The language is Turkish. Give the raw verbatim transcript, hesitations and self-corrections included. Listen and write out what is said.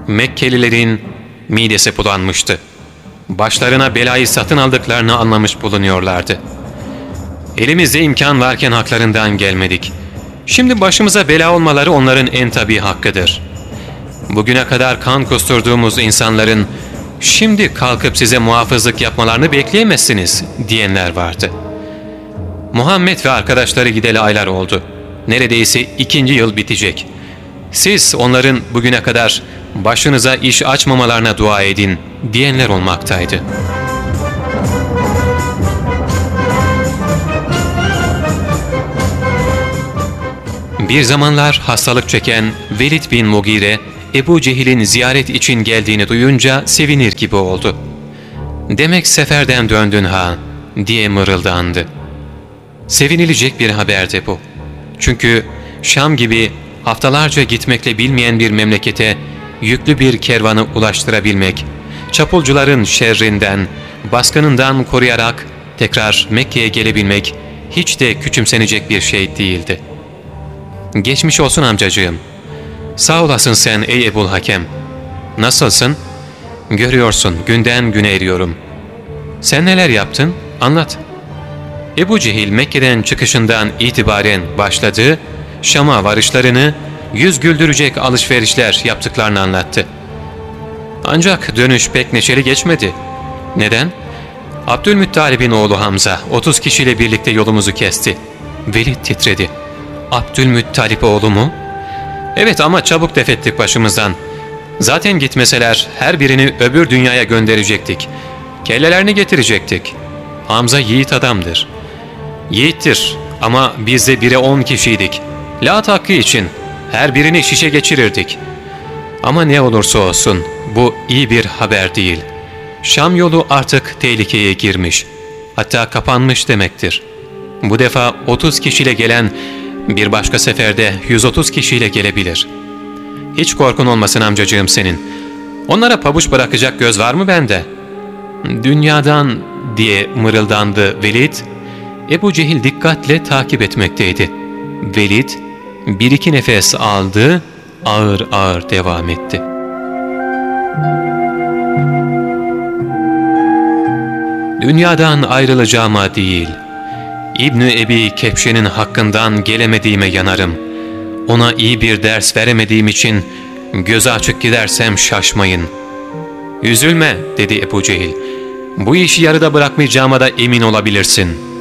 Mekkelilerin midesi bulanmıştı. Başlarına belayı satın aldıklarını anlamış bulunuyorlardı. Elimizde imkan varken haklarından gelmedik. Şimdi başımıza bela olmaları onların en tabii hakkıdır. Bugüne kadar kan kusturduğumuz insanların şimdi kalkıp size muhafızlık yapmalarını bekleyemezsiniz diyenler vardı. Muhammed ve arkadaşları gideli aylar oldu. Neredeyse ikinci yıl bitecek. Siz onların bugüne kadar başınıza iş açmamalarına dua edin diyenler olmaktaydı. Bir zamanlar hastalık çeken Velid bin Mugire, Ebu Cehil'in ziyaret için geldiğini duyunca sevinir gibi oldu. "Demek seferden döndün ha?" diye mırıldandı. Sevinilecek bir haberdi bu. Çünkü Şam gibi haftalarca gitmekle bilmeyen bir memlekete yüklü bir kervanı ulaştırabilmek, çapulcuların şerrinden, baskınından koruyarak tekrar Mekke'ye gelebilmek hiç de küçümsenecek bir şey değildi. "Geçmiş olsun amcacığım." "Sağ olasın sen ey Ebul Hakem. Nasılsın?" "Görüyorsun, günden güne eriyorum." "Sen neler yaptın? Anlat." Ebu Cehil Mekke'den çıkışından itibaren başladığı Şam'a varışlarını, yüz güldürecek alışverişler yaptıklarını anlattı. Ancak dönüş pek neşeli geçmedi. Neden? Abdülmuttalib'in oğlu Hamza otuz kişiyle birlikte yolumuzu kesti. Velid titredi. "Abdülmuttalib oğlu mu?" "Evet, ama çabuk defettik başımızdan. Zaten gitmeseler her birini öbür dünyaya gönderecektik. Kellelerini getirecektik. Hamza yiğit adamdır." "Yiğittir ama biz de bire on kişiydik. Lat hakkı için her birini şişe geçirirdik. Ama ne olursa olsun bu iyi bir haber değil. Şam yolu artık tehlikeye girmiş. Hatta kapanmış demektir. Bu defa otuz kişiyle gelen bir başka seferde yüz otuz kişiyle gelebilir. Hiç korkun olmasın amcacığım senin. Onlara pabuç bırakacak göz var mı bende?" "Dünyadan," diye mırıldandı Velid. Ebu Cehil dikkatle takip etmekteydi. Velid bir iki nefes aldı, ağır ağır devam etti. "Dünyadan ayrılacağıma değil, İbn-i Ebi Kepşe'nin hakkından gelemediğime yanarım. Ona iyi bir ders veremediğim için gözü açık gidersem şaşmayın." "Üzülme," dedi Ebu Cehil. "Bu işi yarıda bırakmayacağıma da emin olabilirsin.